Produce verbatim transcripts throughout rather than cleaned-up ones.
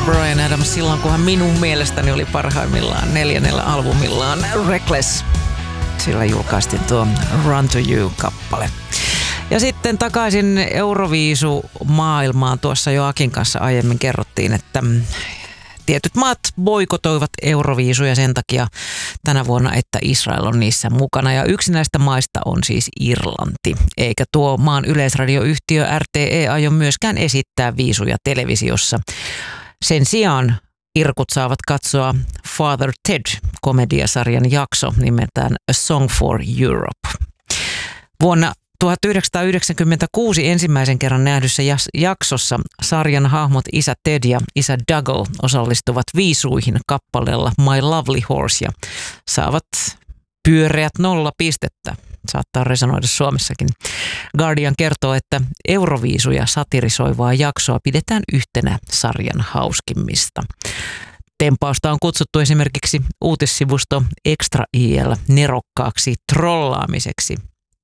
Bryan Adams silloin, kun hän minun mielestäni oli parhaimmillaan neljännellä albumillaan Reckless. Sillä julkaistiin tuo Run to You-kappale. Ja sitten takaisin Euroviisu-maailmaan. Tuossa jo Akin kanssa aiemmin kerrottiin, että tietyt maat boikotoivat Euroviisuja sen takia tänä vuonna, että Israel on niissä mukana. Ja yksi näistä maista on siis Irlanti. Eikä tuo maan yleisradioyhtiö R T E aio myöskään esittää viisuja televisiossa. Sen sijaan irkut saavat katsoa Father Ted-komediasarjan jakso nimeltään A Song for Europe. Vuonna tuhatyhdeksänsataayhdeksänkymmentäkuusi ensimmäisen kerran nähdyssä jaksossa sarjan hahmot isä Ted ja isä Dougal osallistuvat viisuihin kappaleella My Lovely Horse ja saavat pyöreät nolla pistettä. Saattaa resonoida Suomessakin. Guardian kertoo, että Euroviisuja satirisoivaa jaksoa pidetään yhtenä sarjan hauskimmista. Tempausta on kutsuttu esimerkiksi uutissivusto Extra I L nerokkaaksi trollaamiseksi.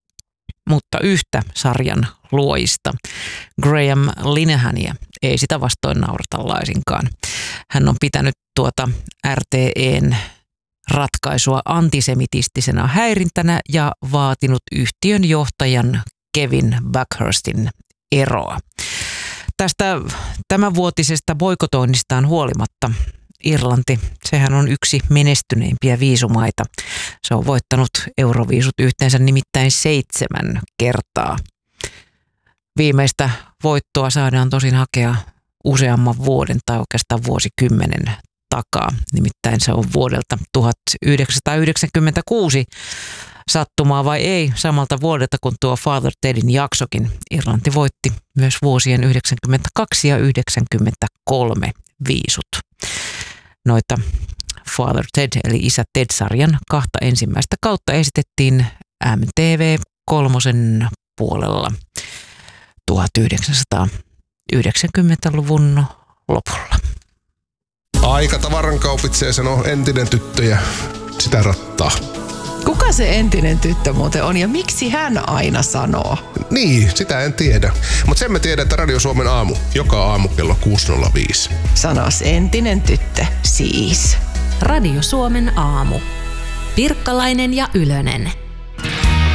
Mutta yhtä sarjan luojista, Graham Linehania, ei sitä vastoin naurata laisinkaan. Hän on pitänyt tuota R T E:n ratkaisua antisemitistisena häirintänä ja vaatinut yhtiön johtajan Kevin Buckhurstin eroa. Tästä tämänvuotisesta boikotoinnistaan huolimatta Irlanti, sehän on yksi menestyneimpiä viisumaita. Se on voittanut Euroviisut yhteensä nimittäin seitsemän kertaa. Viimeistä voittoa saadaan tosin hakea useamman vuoden tai oikeastaan vuosikymmenen takaa. Nimittäin se on vuodelta tuhatyhdeksänsataayhdeksänkymmentäkuusi. Sattumaa vai ei, samalta vuodelta kuin tuo Father Tedin jaksokin. Irlanti voitti myös vuosien yhdeksänkymmentäkaksi ja yhdeksänkymmentäkolme viisut. Noita Father Ted eli Isä Ted-sarjan kahta ensimmäistä kautta esitettiin M T V kolmosen puolella tuhatyhdeksänsataayhdeksänkymmentäluvun lopulla. Aika tavaran kaupitsee, sanoo entinen tyttö ja sitä rattaa. Kuka se entinen tyttö muuten on ja miksi hän aina sanoo? Niin, sitä en tiedä. Mutta sen mä tiedän, että Radio Suomen aamu, joka aamu kello kuusi nolla viisi. Sanos entinen tyttö, siis. Radio Suomen aamu. Pirkkalainen ja Ylönen.